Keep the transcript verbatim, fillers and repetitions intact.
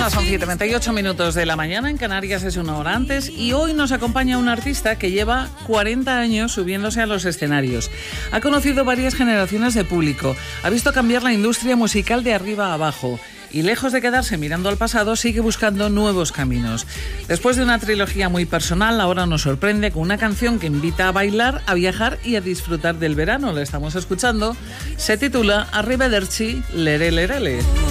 Bueno, son siete y treinta y ocho minutos de la mañana, en Canarias es una hora antes, y hoy nos acompaña un artista que lleva cuarenta años subiéndose a los escenarios. Ha conocido varias generaciones de público, ha visto cambiar la industria musical de arriba a abajo, y lejos de quedarse mirando al pasado, sigue buscando nuevos caminos. Después de una trilogía muy personal, ahora nos sorprende con una canción que invita a bailar, a viajar y a disfrutar del verano. La estamos escuchando, se titula Arrivederci, Lerele Lerele.